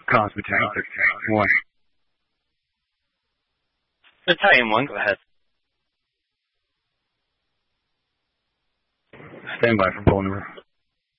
Cosby Tank 1. Battalion 1, go ahead. Stand by for poll number.